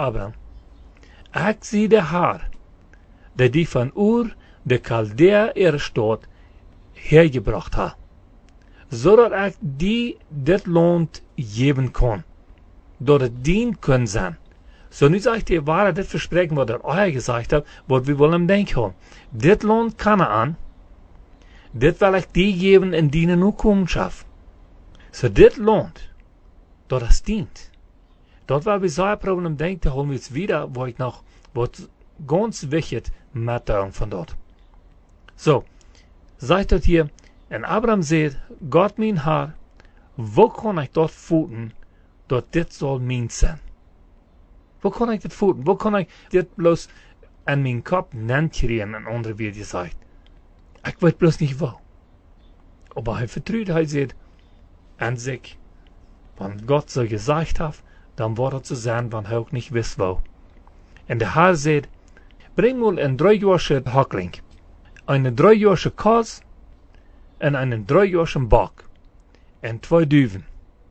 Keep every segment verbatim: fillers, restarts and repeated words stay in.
Abraham, ik zie de Haar, dat die van Ur, de Chaldea ihre Stadt, hergebracht hat, zodat ik die dit land geven kon, dat het dien kan zijn. So nu zegt hij, waar dit verspreken wat er euer gesagt hat, wat we willen denken. Dit land Kanaan, dit wil ik die geven in die Nukomenschaft. So dit land, dat is dient. Dat wil we sehr proberen denken, holen we jetzt wieder, wo ich noch, wat ganz wichtig mitteilen von dort. So, sagt dat hier, en Abraham zegt, Gott mijn Herr, wo kan ik dat voeten, dat dit zal mijn zijn? Wo kan ik dit voeten? Wo kan ik dit bloos aan mijn kop nenkriegen, en andere weer gezegd? Ik weet bloos niet wo. Aber hij vertrouwt, hij zegt, en zich, wanneer Gott so gesagt hat, dann wordt het zo zijn, wanneer hij ook niet wist wo. En de Herr zegt, breng mal een driejahrige hakling, een driejahrige kas, en een driejahrige bak, en twee duiven.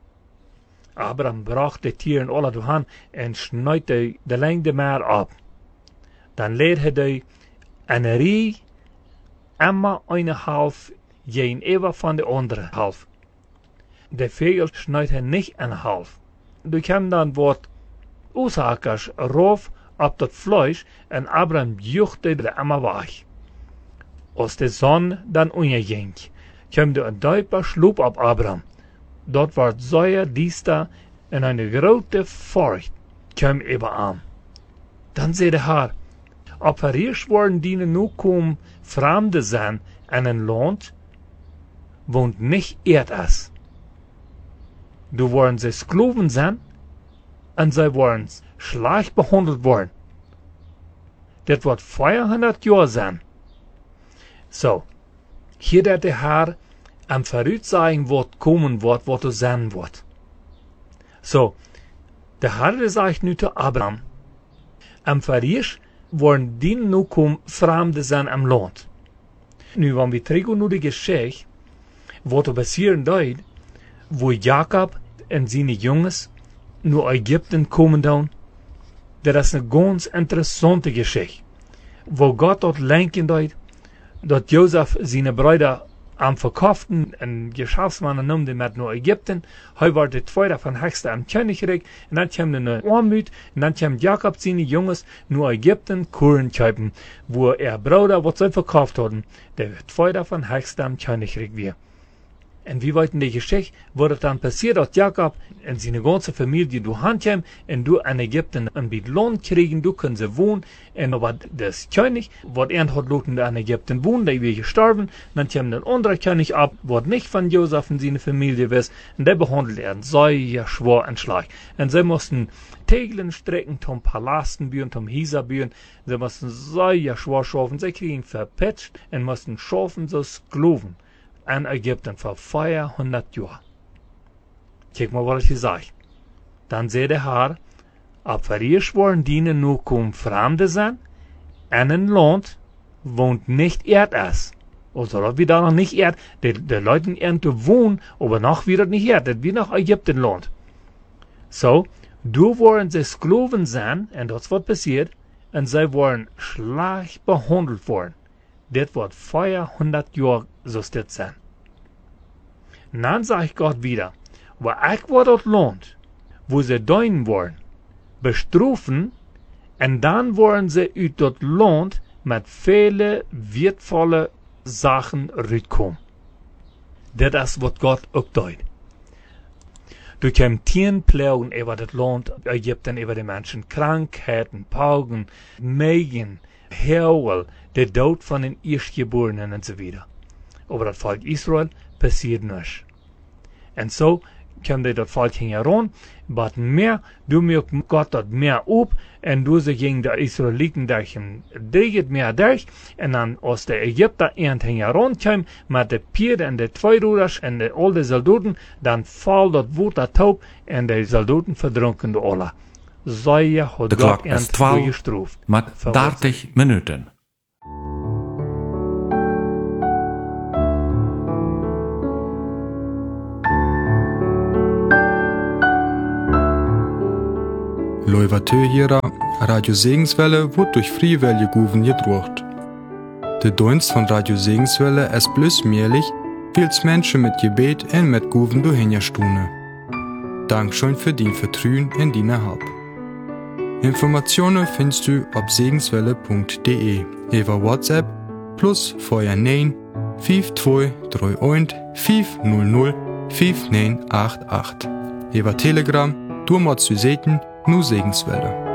Abraham bracht de tieren alle doorheen en snuit de, de lengte meer op. Dan leed hij de een rij, immer eine half, geen eeuw van de andere half. De vegel snuit hij niet een half. Du kwam dan wat Oosakers rauf op dat vlees en Abraham juchte de immer weg. Als de zon dan onderging, kwam er een dieper sloep op Abraham. Dat wordt zeer diester en een grote furcht kwam über aan. Dan zei de Herr, ob verriers worden die nu kom vreemde zijn en een land, woont niet eerd is. Du worden ze skloven zijn en zij worden slecht behandeld worden. Dat wordt vierhonderd jaar zijn. So, hier dat de Herr am vooruitzagen wat komen wordt, wat er zijn wordt. So, de Herr zegt nu te Abraham, am vooruit worden die nu kom vreemde zijn am land. Nu, wanneer we teruggaan naar de geschichte, wat er passieren deed, wo Jacob en zijn jongens naar Egypten komen dan, dat is een ganz interessante geschichte. Wo Gott dort lenken deed, dat Jozef zijn bruider am verkauften en geschäftsmannen noemde met naar Egypten. Hij werd de tweede van hekste am Königreich. En dan kwam de Armut. En dan kwam Jacob zijn jongens naar Egypten Kuren kopen. Wo er bruider wat zij verkauft hadden. De tweede van hekste am Königreich weer. En wie weet in de geschichte, wat het dan passiert, dat Jacob en zijn ganze familie door hand kwam en door in Egypten een beetje land kregen, door kunnen ze wonen. En wat des König, wat er had laten in Egypten wonen, die weer gestorven, dan kwam een andere König ab, wat niet van Jozef en zijn familie was, en der behandelde er zeer schwer en slecht. En ze moesten tegelen strekken, tom Palasten buren, tom Hisa buren, ze moesten zeer schwer schaffen, ze kregen verpetcht en moesten schaffen, so skloven. En Ägypten voor vierhonderd jaar. Kijk maar wat ik zeg. Dan zei de Herr, op verriers worden dienen nu kom vreemde zijn, en een land woont niet eerd is. Also dat we daar nog niet eerd, de, de Leute eerd te wonen, aber nog weer het niet eerd, dat we nog Ägyptenland. So, du worden ze skloven zijn, en dat is wat passiert, en zij worden slecht behandeld worden. Dit wordt vierhonderd jaar so dit zijn. Dan sagt Gott wieder, wo ich war das Land, wo sie dein worden, bestrufen, en dan worden sie uit dat Land met vele wertvolle Sachen ruitkomen. Dat is wat Gott ook deed. Du kwam tien plagen über das Land, Ägypten, über die Menschen, Krankheiten, Paugen, Mägen, Heul, der Tod von den Erstgeborenen und so weiter. Aber das Volk Israel passiert nichts. Und so kam das Volk heran, aber mehr, du merkst Gott das mehr ab, und du sie gegen die Israeliten durch ein Dreget mehr durch, und dann aus der Ägypter ernt heran kam, mit den Pieren und den Zweiruders und den alten Soldaten, dann fall das Wort der Taub, und die Soldaten verdrunken die alle. Zij had De klok is twaalf met dertig minuten. Loiva Tøyera Radio Segenswelle wird durch Freiwillige Guven gedruckt. Der Dienst von Radio Segenswelle ist bloß möglich, weil es Menschen mit Gebet und mit Guven durchhinterstunden. Dankeschön für dein Vertrauen in deine Hab. Informationen findest du auf segenswelle punkt de über WhatsApp plus vier neun fünf zwei drei eins fünf null null fünf neun acht acht. Über Telegram, du mal zu sehen, nur Segenswelle.